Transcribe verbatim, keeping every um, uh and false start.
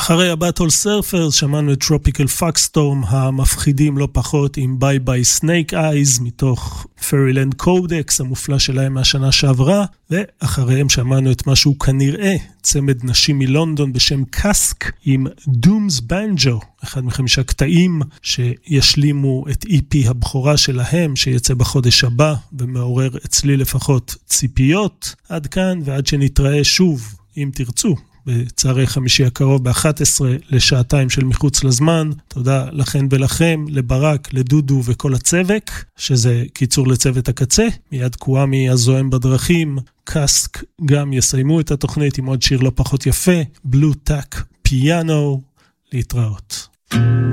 אחרי הבטל סרפרס שמענו את טרופיקל פאקסטורם המפחידים לא פחות עם ביי ביי סנייק אייז מתוך פרילנד קודקס המופלא שלהם מהשנה שעברה, ואחריהם שמענו את משהו כנראה צמד נשים מלונדון בשם קאסק עם דומס בנג'ו, אחד מחמישה קטעים שישלימו את אי פי הבכורה שלהם שיצא בחודש הבא ומעורר אצלי לפחות ציפיות. עד כאן ועד שנתראה שוב אם תרצו בצערי חמישי הקרוב ב-אחת עשרה לשעתיים של מחוץ לזמן. תודה לכן ולכם, לברק, לדודו וכל הצווק, שזה קיצור לצוות הקצה. מיד קוואמי הזוהם בדרכים, קאסק גם יסיימו את התוכנית עם עוד שיר לא פחות יפה, בלו טאק פיאנו. להתראות.